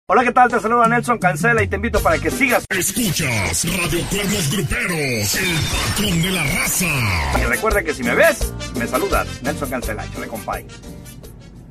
Hola, ¿qué tal? Te saluda Nelson Cancela y te invito para que sigas. Escuchas Radio Cuernos Gruperos, el patrón de la raza. Y recuerda que si me ves, me saludas. Nelson Cancela, chale, compay.